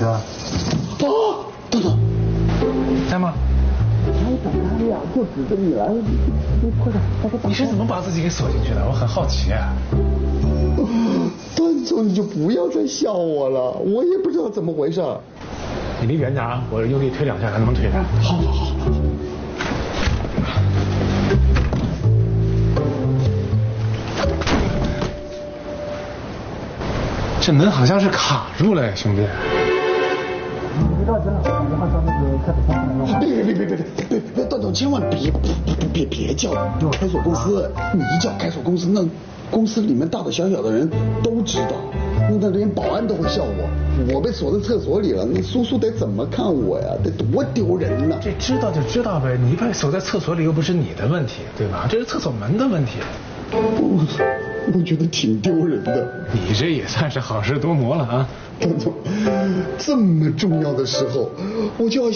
哥。 等等， 在吗？ 我等他俩就指着你来了，你快点把他打开。 你是怎么把自己给锁进去的？我很好奇啊。 段总，你就不要再笑我了，我也不知道怎么回事。 你离远点啊，我用力推2下，看能不能推开。 好。 这门好像是卡住了，兄弟。 你知道真的，我好像那个开锁公司别，段总，千万别叫开锁公司，你一叫开锁公司，那公司里面大大小小的人都知道，那连保安都会笑我被锁在厕所里了，那叔叔得怎么看我呀？得多丢人呐！ 这知道就知道呗，你被锁在厕所里又不是你的问题，对吧？这是厕所门的问题。 我觉得挺丢人的。 你这也算是好事多磨了啊！ 段总，这么重要的时候，我就要